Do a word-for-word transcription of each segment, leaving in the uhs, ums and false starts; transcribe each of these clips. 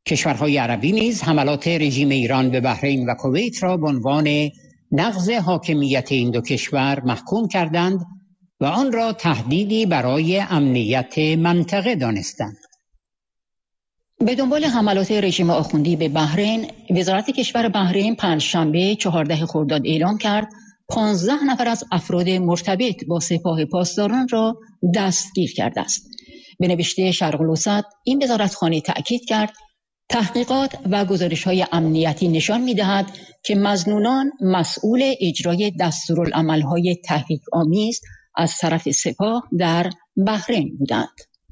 کشورهای عربی نیز حملات رژیم ایران به بحرین و کویت را به عنوان نقض حاکمیت این دو کشور محکوم کردند و آن را تهدیدی برای امنیت منطقه دانستند. به دنبال حملات رژیم آخوندی به بحرین، وزارت کشور بحرین پنجشنبه چهاردهم خرداد اعلام کرد پانزده نفر از افراد مرتبط با سپاه پاسداران را دستگیر کرده است. به نوشته شرق الاوسط، این وزارتخانه تأکید کرد تحقیقات و گزارش‌های امنیتی نشان می‌دهد که مظنونان مسئول اجرای دستورالعمل‌های تحریک‌آمیز از طرف سپاه در بحرین بودند.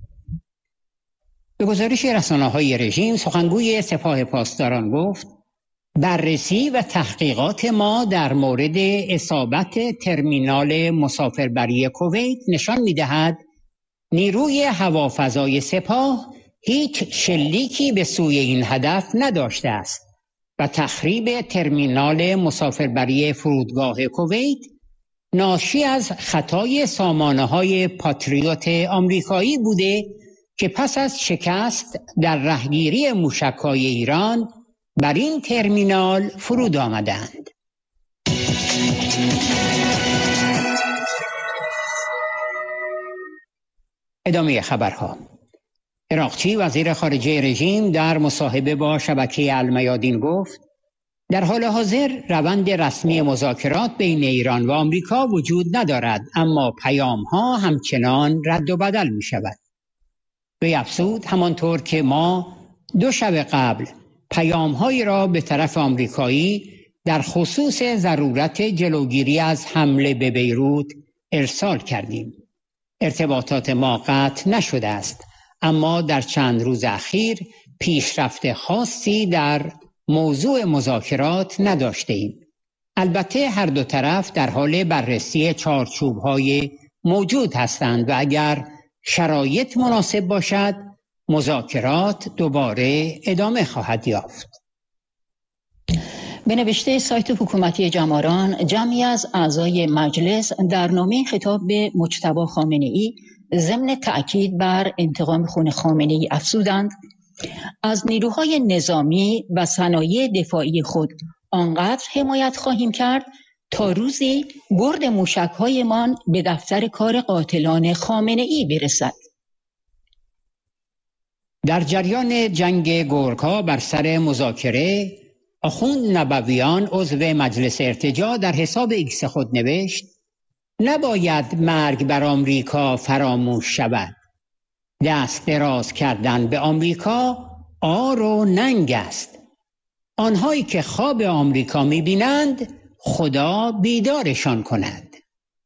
به گزارش رسانه‌های رژیم، سخنگوی سپاه پاسداران گفت بررسی و تحقیقات ما در مورد اصابت ترمینال مسافربری کویت نشان می‌دهد نیروی هوافضای سپاه هیچ شلیکی به سوی این هدف نداشته است و تخریب ترمینال مسافربری فرودگاه کویت ناشی از خطای سامانه‌های پاتریوت آمریکایی بوده که پس از شکست در رهگیری موشک‌های ایران بر این ترمینال فرود آمدند. ادامه خبرها. عراقچی وزیر خارجه رژیم در مصاحبه با شبکه المیادین گفت در حال حاضر روند رسمی مذاکرات بین ایران و آمریکا وجود ندارد، اما پیام‌ها همچنان رد و بدل می شود. وی افزود همانطور که ما دو شب قبل پیام‌هایی را به طرف آمریکایی در خصوص ضرورت جلوگیری از حمله به بیروت ارسال کردیم. ارتباطات ما قطع نشده است، اما در چند روز اخیر پیشرفت خاصی در موضوع مذاکرات نداشته ایم. البته هر دو طرف در حال بررسی چارچوب‌های موجود هستند و اگر شرایط مناسب باشد مذاکرات دوباره ادامه خواهد یافت. به نوشته سایت حکومتی جماران، جمعی از اعضای مجلس در نامه خطاب به مجتبی خامنه‌ای ضمن تأکید بر انتقام خون خامنه‌ای افزودند از نیروهای نظامی و صنایع دفاعی خود آنقدر حمایت خواهیم کرد تا روزی برد موشک‌هایمان به دفتر کار قاتلان خامنه‌ای برسد. در جریان جنگ گورکا بر سر مذاکره، آخوند نبویان عضو مجلس ارتجاع در حساب ایکس خود نوشت نباید مرگ بر آمریکا فراموش شود. دست دراز کردن به آمریکا عار و ننگ است. آنهایی که خواب آمریکا می‌بینند خدا بیدارشان کند.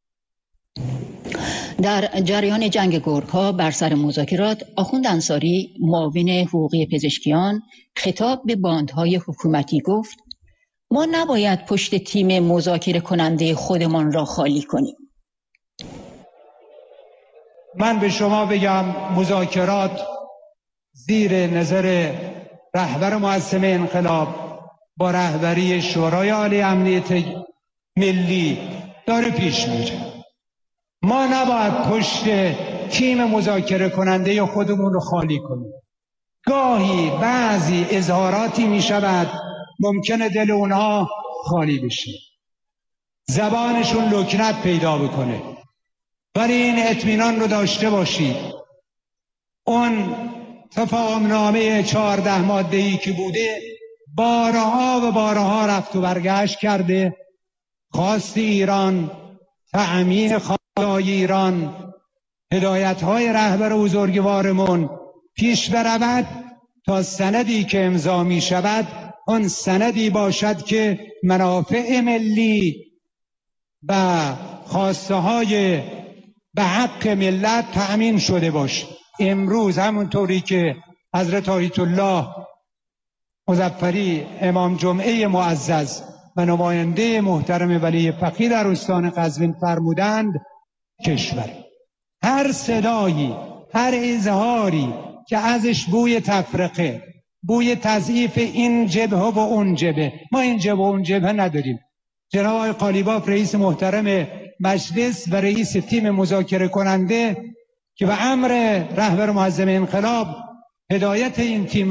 در جریان جنگ گورکا بر سر مذاکرات، آخوند انصاری معاون حقوقی پزشکیان خطاب به باندهای حکومتی گفت ما نباید پشت تیم مذاکره کننده خودمان را خالی کنیم. من به شما بگم مذاکرات زیر نظر رهبر معظم انقلاب با رهبری شورای عالی امنیت ملی داره پیش میره. ما نباید پشت تیم مذاکره کننده خودمون رو خالی کنیم. گاهی بعضی اظهاراتی می شود ممکنه دل اونها خالی بشه، زبانشون لکنت پیدا بکنه، ولی این اطمینان رو داشته باشید اون تفاهمنامه چهارده ماده‌ای که بوده بارها و بارها رفت و برگشت کرده. خواست ایران، تأمین خواستای ایران، هدایت‌های رهبر بزرگوارمون پیش برود تا سندی که امضا می شود آن سندی باشد که منافع ملی و خواسته های به حق ملت تأمین شده باشه. امروز همونطوری که حضرت آیت الله مظفری امام جمعه معزز و نماینده محترم ولی فقیه در استان قزوین فرمودند کشور هر صدایی، هر اظهاری که ازش بوی تفرقه، بوی تضعیف این جبهه و اون جبهه، ما این جبهه و اون جبهه نداریم. جناب آقای قالیباف رئیس محترم مجلس و رئیس تیم مذاکره کننده که به امر رهبر معظم انقلاب هدایت این تیم